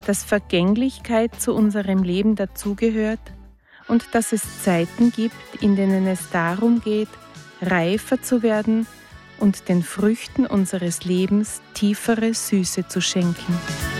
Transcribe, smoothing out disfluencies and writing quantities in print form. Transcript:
dass Vergänglichkeit zu unserem Leben dazugehört und dass es Zeiten gibt, in denen es darum geht, reifer zu werden und den Früchten unseres Lebens tiefere Süße zu schenken.